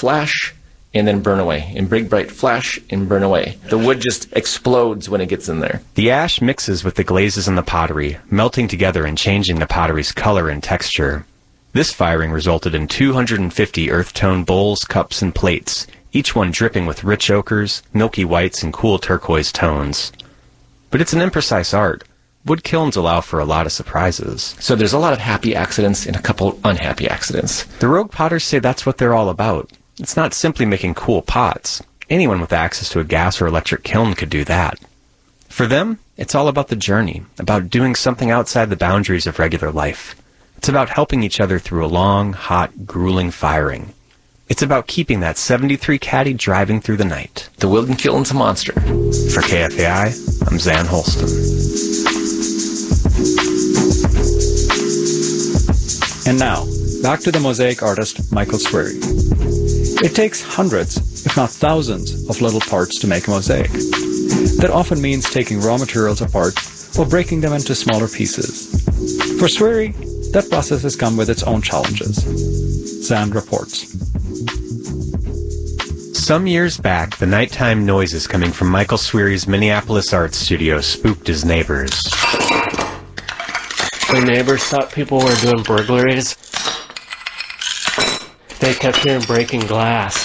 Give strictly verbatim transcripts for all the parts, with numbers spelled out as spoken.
flash and then burn away, and big bright flash and burn away. The wood just explodes when it gets in there. The ash mixes with the glazes in the pottery, melting together and changing the pottery's color and texture. This firing resulted in two hundred fifty earth-tone bowls, cups, and plates, each one dripping with rich ochres, milky whites, and cool turquoise tones. But it's an imprecise art. Wood kilns allow for a lot of surprises. So there's a lot of happy accidents and a couple unhappy accidents. The rogue potters say that's what they're all about. It's not simply making cool pots. Anyone with access to a gas or electric kiln could do that. For them, it's all about the journey, about doing something outside the boundaries of regular life. It's about helping each other through a long, hot, grueling firing. It's about keeping that seventy-three Caddy driving through the night. The Wilden Kiln's a monster. For K F A I, I'm Zan Holston. And now, back to the mosaic artist Michael Swery. It takes hundreds, if not thousands, of little parts to make a mosaic. That often means taking raw materials apart or breaking them into smaller pieces. For Swery, that process has come with its own challenges. Zan reports. Some years back, the nighttime noises coming from Michael Swery's Minneapolis art studio spooked his neighbors. The neighbors thought people were doing burglaries. They kept hearing breaking glass.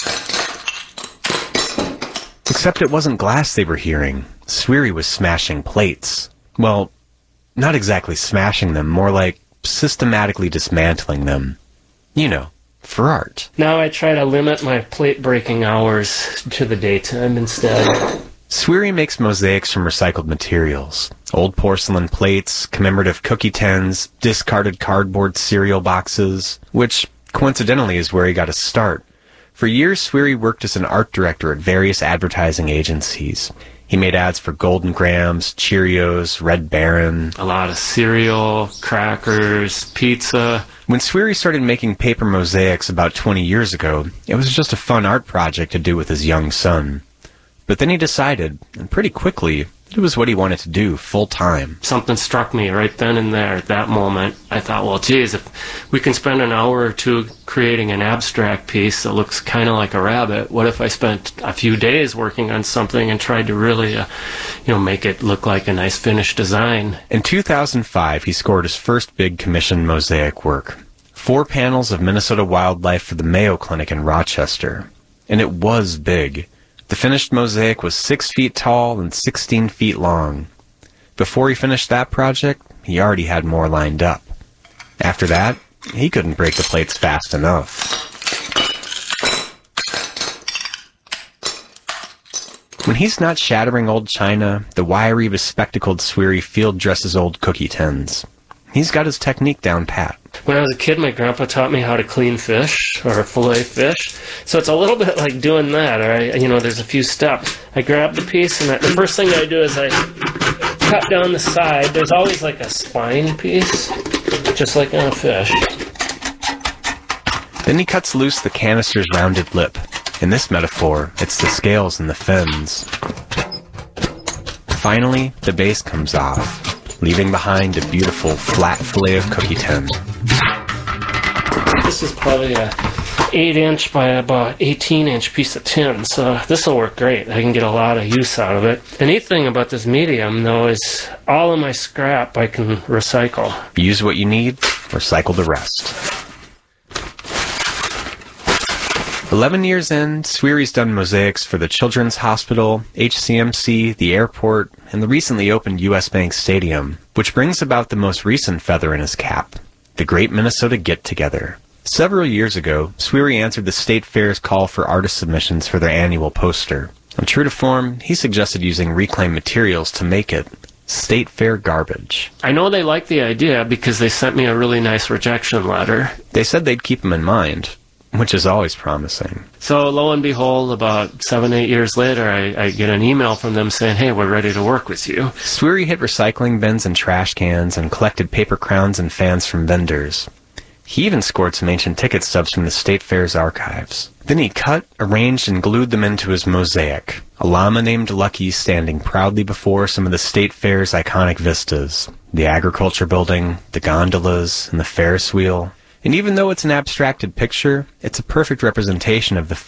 Except it wasn't glass they were hearing. Swery was smashing plates. Well, not exactly smashing them, more like systematically dismantling them. You know, for art. Now I try to limit my plate breaking hours to the daytime instead. Swery makes mosaics from recycled materials. Old porcelain plates, commemorative cookie tins, discarded cardboard cereal boxes, which coincidentally is where he got his start. For years, Swery worked as an art director at various advertising agencies. He made ads for Golden Grams, Cheerios, Red Baron. A lot of cereal, crackers, pizza. When Swery started making paper mosaics about twenty years ago, it was just a fun art project to do with his young son. But then he decided, and pretty quickly, it was what he wanted to do full-time. Something struck me right then and there at that moment. I thought, well, geez, if we can spend an hour or two creating an abstract piece that looks kind of like a rabbit, what if I spent a few days working on something and tried to really, uh, you know, make it look like a nice finished design? In two thousand five, he scored his first big commissioned mosaic work. Four panels of Minnesota wildlife for the Mayo Clinic in Rochester. And it was big. The finished mosaic was six feet tall and sixteen feet long. Before he finished that project, he already had more lined up. After that, he couldn't break the plates fast enough. When he's not shattering old china, the wiry, bespectacled Swery field dresses old cookie tins. He's got his technique down pat. When I was a kid, my grandpa taught me how to clean fish, or fillet fish. So it's a little bit like doing that. Or I, you know, there's a few steps. I grab the piece, and I, the first thing I do is I cut down the side. There's always like a spine piece, just like on a fish. Then he cuts loose the canister's rounded lip. In this metaphor, it's the scales and the fins. Finally, the base comes off, leaving behind a beautiful flat fillet of cookie tin. This is probably a eight inch by about eighteen inch piece of tin, so this will work great. I can get a lot of use out of it. The neat thing about this medium, though, is all of my scrap I can recycle. Use what you need, recycle the rest. Eleven years in, Swery's done mosaics for the Children's Hospital, H C M C, the airport, and the recently opened U S Bank Stadium, which brings about the most recent feather in his cap, the Great Minnesota Get-Together. Several years ago, Swery answered the State Fair's call for artist submissions for their annual poster. And true to form, he suggested using reclaimed materials to make it. State Fair garbage. I know they liked the idea because they sent me a really nice rejection letter. They said they'd keep them in mind, which is always promising. So lo and behold, about seven, eight years later, I, I get an email from them saying, hey, we're ready to work with you. Swery hit recycling bins and trash cans and collected paper crowns and fans from vendors. He even scored some ancient ticket stubs from the State Fair's archives. Then he cut, arranged, and glued them into his mosaic. A llama named Lucky standing proudly before some of the State Fair's iconic vistas. The agriculture building, the gondolas, and the Ferris wheel. And even though it's an abstracted picture, it's a perfect representation of the